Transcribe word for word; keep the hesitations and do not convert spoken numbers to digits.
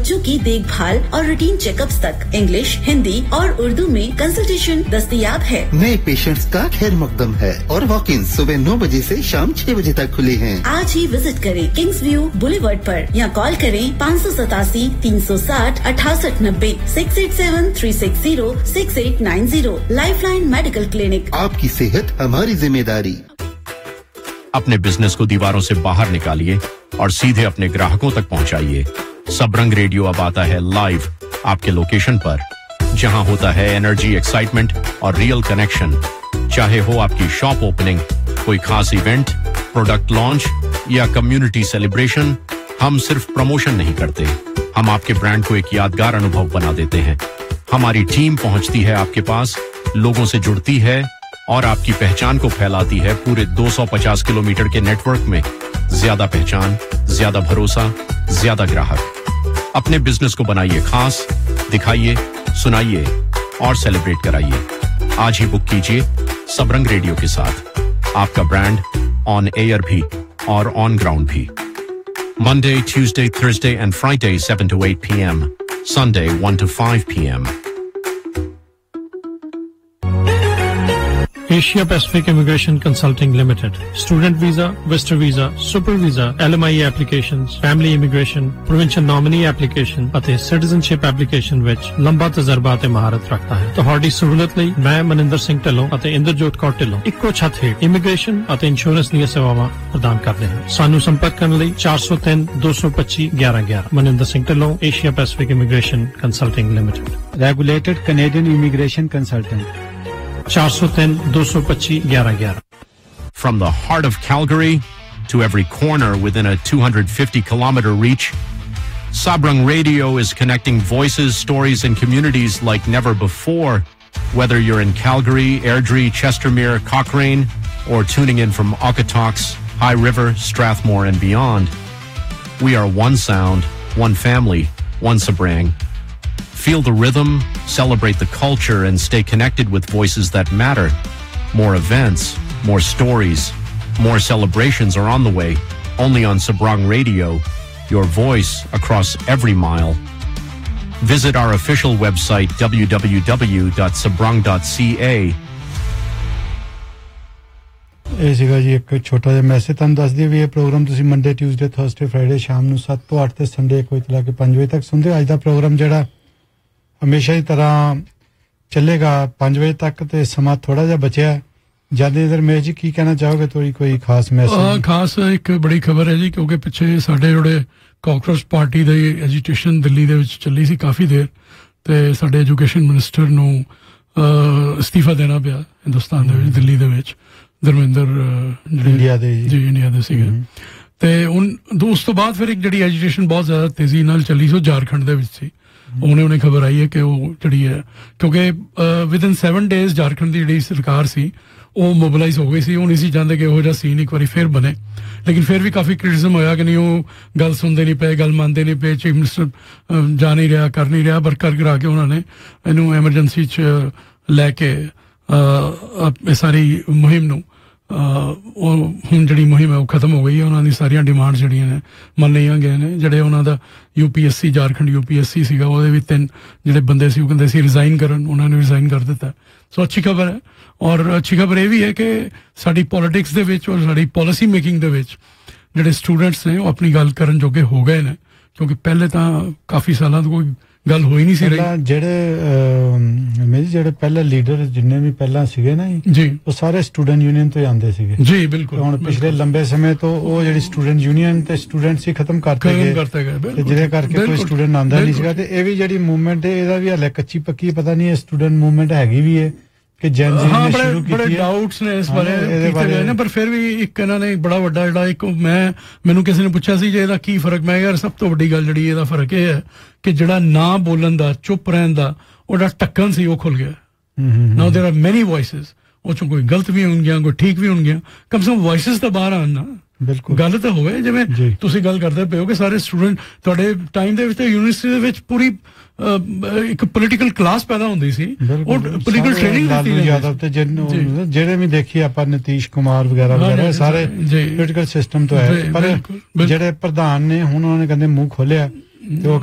बच्चों की देखभाल और रूटीन चेकअप्स तक इंग्लिश, हिंदी और उर्दू में कंसल्टेशन दस्तयाब है। नए पेशेंट्स का खैर मकदम है और वॉक इन सुबह नौ बजे से शाम छह बजे तक खुले हैं। आज ही विजिट करें किंग्स व्यू बुलेवर्ड पर या कॉल करें पाँच सौ सतासी तीन सौ साठ अठासठ नब्बे six eight seven three six zero six eight nine zero. Lifeline medical clinic. आपकी सेहत हमारी जिम्मेदारी। अपने बिजनेस को दीवारों से बाहर निकालिए और सीधे अपने ग्राहकों तक पहुंचाइए। सबरंग रेडियो अब आता है लाइव आपके लोकेशन पर, जहां होता है एनर्जी, एक्साइटमेंट और रियल कनेक्शन। चाहे हो आपकी शॉप ओपनिंग, कोई खास इवेंट, प्रोडक्ट लॉन्च या कम्युनिटी सेलिब्रेशन, हम सिर्फ प्रमोशन नहीं करते, हम आपके ब्रांड को एक यादगार अनुभव बना देते हैं। हमारी टीम पहुंचती है आपके पास, लोगों से जुड़ती है और आपकी पहचान को फैलाती है पूरे दो सौ पचास किलोमीटर के नेटवर्क में। ज्यादा पहचान, ज्यादा भरोसा, ज्यादा ग्राहक। अपने बिजनेस को बनाइए खास, दिखाइए, सुनाइए और सेलिब्रेट कराइए। आज ही बुक कीजिए सबरंग रेडियो के साथ, आपका ब्रांड ऑन एयर भी और ऑन ग्राउंड भी। Monday, Tuesday, Thursday and Friday seven to eight p m Sunday one to five p m Asia Pacific Immigration Consulting Limited, Student Visa, Visitor Visa, Super Visa, L M I A applications, Family Immigration, Provincial Nominee Application ਅਤੇ Citizenship Application ਵਿੱਚ ਲੰਬਾ ਤਜਰਬਾ ਅਤੇ ਮਹਾਰਤ ਰੱਖਦਾ ਹੈ। ਤੁਹਾਡੀ ਸਹੂਲਤ ਲਈ ਮੈਂ ਮਨਿੰਦਰ ਸਿੰਘ ਢਿੱਲੋਂ ਅਤੇ ਇੰਦਰਜੋਤ ਕੌਰ ਢਿੱਲੋਂ ਇੱਕੋ ਛੱਤ ਹੇਠ ਇਮੀਗ੍ਰੇਸ਼ਨ ਅਤੇ ਇੰਸ਼ੋਰੈਂਸ ਦੀਆਂ ਸੇਵਾਵਾਂ ਪ੍ਰਦਾਨ ਕਰਦੇ ਹਾਂ। ਸਾਨੂੰ ਸੰਪਰਕ ਕਰਨ ਲਈ ਚਾਰ ਸੌ ਤਿੰਨ ਦੋ ਸੌ ਪੱਚੀ ਗਿਆਰਾਂ ਗਿਆਰਾਂ। Maninder Singh Dhillon, Asia Pacific Immigration Consulting Limited, Regulated Canadian Immigration Consultant. four oh three, two twenty-five, eleven eleven. From the heart of Calgary to every corner within a two hundred fifty kilometer reach, Sabrang Radio is connecting voices, stories, and communities like never before. Whether you're in Calgary, Airdrie, Chestermere, Cochrane, or tuning in from Okotoks, High River, Strathmore, and beyond, we are one sound, one family, one Sabrang. Feel the rhythm, celebrate the culture, and stay connected with voices that matter. More events, more stories, more celebrations are on the way, only on Sabrang Radio, your voice across every mile. Visit our official website w w w dot sabrang dot c a. ਇਹ ਸੀਗਾ ਜੀ ਇੱਕ ਛੋਟਾ ਜਿਹਾ message. ਤੁਹਾਨੂੰ ਦੱਸ ਦਈਏ ਵੀ ਇਹ ਪ੍ਰੋਗਰਾਮ ਤੁਸੀਂ ਮੰਡੇ, ਟਿਊਜ਼ਡੇ, ਥਰਸਡੇ, ਫਰਾਈਡੇ ਸ਼ਾਮ ਨੂੰ ਸੱਤ ਤੋਂ ਅੱਠ ਤੇ ਸੰਡੇ ਇੱਕ ਵਜੇ ਤੋਂ ਲੈ ਕੇ ਪੰਜ ਵਜੇ ਤੱਕ ਸੁਣਦੇ ਹੋ। ਅੱਜ ਦਾ ਪ੍ਰੋਗਰਾਮ ਜਿਹੜਾ ਹਮੇਸ਼ਾ ਦੀ ਤਰ੍ਹਾਂ ਚੱਲੇਗਾ ਪੰਜ ਵਜੇ ਤੱਕ ਤੇ ਸਮਾਂ ਥੋੜਾ ਜਿਹਾ ਬਚਿਆ। ਜਾਂਦੇ ਇਧਰ ਮੇਜ ਜੀ ਕੀ ਕਹਿਣਾ ਚਾਹੋਗੇ? ਥੋੜੀ ਕੋਈ ਖਾਸ ਮੈਸੇਜ? ਖਾਸ ਇੱਕ ਬੜੀ ਖਬਰ ਹੈ ਜੀ, ਕਿਉਂਕਿ ਪਿੱਛੇ ਸਾਡੇ ਜਿਹੜੇ ਕਾਕਰੋਚ ਪਾਰਟੀ ਦੀ ਐਜੀਟੇਸ਼ਨ ਦਿੱਲੀ ਦੇ ਵਿੱਚ ਚੱਲੀ ਸੀ ਕਾਫੀ ਦੇਰ, ਤੇ ਸਾਡੇ ਐਜੂਕੇਸ਼ਨ ਮਿਨਿਸਟਰ ਨੂੰ ਅਸਤੀਫਾ ਦੇਣਾ ਪਿਆ ਹਿੰਦੁਸਤਾਨ ਦੇ ਵਿੱਚ, ਦਿੱਲੀ ਦੇ ਵਿੱਚ। ਧਰਮਿੰਦਰ ਇੰਡੀਆ ਦੇ ਜੀ ਇੰਡੀਆ ਦੇ ਸੀਗੇ, ਤੇ ਹੁਣ ਉਸ ਤੋਂ ਬਾਅਦ ਫਿਰ ਇੱਕ ਜਿਹੜੀ ਐਜੀਟੇਸ਼ਨ ਬਹੁਤ ਜ਼ਿਆਦਾ ਤੇਜ਼ੀ ਨਾਲ ਚੱਲੀ ਸੀ, ਝਾਰਖੰਡ ਦੇ ਵਿੱਚ ਸੀ। ਉਹਨੇ ਉਹਨੇ ਖਬਰ ਆਈ ਹੈ ਕਿ ਉਹ ਜਿਹੜੀ ਹੈ, ਕਿਉਂਕਿ ਵਿਦਨ ਸੈਵਨ ਡੇਜ਼ ਝਾਰਖੰਡ ਦੀ ਜਿਹੜੀ ਸਰਕਾਰ ਸੀ ਉਹ ਮੋਬਿਲਾਈਜ਼ ਹੋ ਗਈ ਸੀ। ਉਹ ਨਹੀਂ ਸੀ ਚਾਹੁੰਦੇ ਕਿ ਇਹੋ ਜਿਹਾ ਸੀਨ ਇੱਕ ਵਾਰੀ ਫਿਰ ਬਣੇ, ਲੇਕਿਨ ਫਿਰ ਵੀ ਕਾਫੀ ਕ੍ਰਿਟਿਸਿਜ਼ਮ ਹੋਇਆ ਕਿ ਨਹੀਂ ਉਹ ਗੱਲ ਸੁਣਦੇ ਨਹੀਂ ਪਏ, ਗੱਲ ਮੰਨਦੇ ਨਹੀਂ ਪਏ, ਚੀਫ ਮਿਨਿਸਟਰ ਜਾ ਨਹੀਂ ਰਿਹਾ, ਕਰ ਨਹੀਂ ਰਿਹਾ, ਪਰ ਕਰ ਕਰਾ ਕੇ ਉਹਨਾਂ ਨੇ ਇਹਨੂੰ ਐਮਰਜੈਂਸੀ 'ਚ ਲੈ ਕੇ ਇਹ ਸਾਰੀ ਮੁਹਿੰਮ ਨੂੰ ਉਹ ਹੁਣ ਜਿਹੜੀ ਮੁਹਿੰਮ ਹੈ ਉਹ ਖਤਮ ਹੋ ਗਈ ਹੈ। ਉਹਨਾਂ ਦੀ ਸਾਰੀਆਂ ਡਿਮਾਂਡ ਜਿਹੜੀਆਂ ਨੇ ਮੰਨ ਲਈਆਂ ਗਏ ਨੇ। ਜਿਹੜੇ ਉਹਨਾਂ ਦਾ U P S C Jharkhand U P S C ਸੀਗਾ, ਉਹਦੇ ਵੀ ਤਿੰਨ ਜਿਹੜੇ ਬੰਦੇ ਸੀ ਉਹ ਕਹਿੰਦੇ ਸੀ ਰਿਜ਼ਾਈਨ ਕਰਨ, ਉਹਨਾਂ ਨੇ ਰਿਜ਼ਾਈਨ ਕਰ ਦਿੱਤਾ। ਸੋ ਅੱਛੀ ਖਬਰ ਹੈ। ਔਰ ਅੱਛੀ ਖਬਰ ਇਹ ਵੀ ਹੈ ਕਿ ਸਾਡੀ ਪੋਲੀਟਿਕਸ ਦੇ ਵਿੱਚ ਔਰ ਸਾਡੀ ਪੋਲਿਸੀ ਮੇਕਿੰਗ ਦੇ ਵਿੱਚ ਜਿਹੜੇ ਸਟੂਡੈਂਟਸ ਨੇ ਉਹ ਆਪਣੀ ਗੱਲ ਕਰਨ ਜੋਗੇ ਹੋ ਗਏ ਨੇ, ਕਿਉਂਕਿ ਪਹਿਲੇ ਤਾਂ ਕਾਫੀ ਸਾਲਾਂ ਤੋਂ ਕੋਈ ਗੱਲ ਹੋਈ ਨਹੀਂ ਸੀ ਰਹੀ। ਜਿਹੜੇ ਮੇਰੀ ਜਿਹੜੇ ਪਹਿਲੇ ਲੀਡਰ ਜਿੰਨੇ ਵੀ ਪਹਿਲਾਂ ਸੀਗੇ ਨਾ ਜੀ, ਉਹ ਸਾਰੇ ਸਟੂਡੈਂਟ ਯੂਨੀਅਨ ਤੋਂ ਆਉਂਦੇ ਸੀਗੇ ਜੀ। ਬਿਲਕੁਲ। ਹੁਣ ਪਿਛਲੇ ਲੰਬੇ ਸਮੇਂ ਤੋਂ ਉਹ ਜਿਹੜੀ ਸਟੂਡੈਂਟ ਯੂਨੀਅਨ ਤੇ ਸਟੂਡੈਂਟ ਸੀ ਖਤਮ ਕਰਤੇ ਗਏ, ਤੇ ਜਿਹਦੇ ਕਰਕੇ ਕੋਈ ਸਟੂਡੈਂਟ ਆਉਂਦਾ ਨਹੀਂ ਸੀਗਾ। ਤੇ ਇਹ ਵੀ ਜਿਹੜੀ ਮੂਵਮੈਂਟ ਹੈ ਇਹਦਾ ਵੀ ਹਾਲੇ ਕੱਚੀ ਪੱਕੀ ਪਤਾ ਨਹੀਂ ਇਹ ਸਟੂਡੈਂਟ ਮੂਵਮੈਂਟ ਹੈਗੀ ਵੀ ਹੈ ਕਿ ਜੈਨ ਜੀ ਨੇ ਸ਼ੁਰੂ ਕੀਤੀ ਹੈ। ਬੜੇ ਡਾਊਟਸ ਨੇ ਇਸ ਬਾਰੇ ਕੀਤੇ ਗਏ ਨੇ, ਪਰ ਫਿਰ ਵੀ ਇੱਕ ਇਹਨਾਂ ਨੇ ਬੜਾ ਵੱਡਾ ਜਿਹੜਾ ਇੱਕ ਮੈਂ ਮੈਨੂੰ ਕਿਸੇ ਨੇ ਪੁੱਛਿਆ ਸੀ ਜੇ ਇਹਦਾ ਕੀ ਫਰਕ, ਮੈਂ ਯਾਰ ਸਭ ਤੋਂ ਵੱਡੀ ਗੱਲ ਜਿਹੜੀ ਇਹਦਾ ਫਰਕ ਇਹ ਹੈ ਕਿ ਜਿਹੜਾ ਨਾ ਬੋਲਣ ਦਾ, ਚੁੱਪ ਰਹਿਣ ਦਾ ਉਹਦਾ ਢੱਕਣ ਸੀ ਉਹ ਖੁੱਲ ਗਿਆ। ਨਾਓ ਦੇਰ ਆਰ ਮੈਨੀ ਵੌਇਸਿਸ, ਉਹ ਚੋਂ ਕੋਈ ਗਲਤ ਵੀ ਹੋਣਗੀਆਂ, ਕੋਈ ਠੀਕ ਵੀ ਹੋਣਗੀਆਂ, ਕਮ ਸੇ ਕਮ ਵੌਇਸਿਸ ਤਾਂ ਬਾਹਰ ਆਉਣ ਨਾ। ਬਿਲਕੁਲ ਗੱਲ ਤਾਂ ਹੋਵੇ। ਜਿਵੇਂ ਤੁਸੀਂ ਗੱਲ ਕਰਦੇ ਪਏ ਹੋ ਕਿ ਸਾਰੇ ਸਟੂਡੈਂਟ ਤੁਹਾਡੇ ਟਾਈਮ ਦੇ ਵਿੱਚ ਤਾਂ ਯੂਨੀਵਰਸਿਟੀ ਦੇ ਵਿੱਚ ਪੂਰੀ ਇੱਕ ਪੋਲੀਟੀਕਲ ਕਲਾਸ ਪੈਦਾ ਹੁੰਦੀ ਸੀ, ਉਹ ਪੋਲੀਟੀਕਲ ਟ੍ਰੇਨਿੰਗ ਦਿੱਤੀ ਜਾਂਦੀ ਯਾਦਵ ਤੇ ਜਿਹੜੇ ਵੀ ਦੇਖੀ ਆਪਾਂ ਨਿਤੀਸ਼ ਕੁਮਾਰ ਵਗੈਰਾ ਵਗੈਰਾ ਸਾਰੇ ਪੋਲੀਟੀਕਲ ਸਿਸਟਮ ਤੋਂ ਹੈ। ਪਰ ਜਿਹੜੇ ਪ੍ਰਧਾਨ ਨੇ ਹੁਣ ਉਹਨਾਂ ਨੇ ਕਹਿੰਦੇ ਮੂੰਹ ਖੋਲਿਆ ਤੇ ਉਹ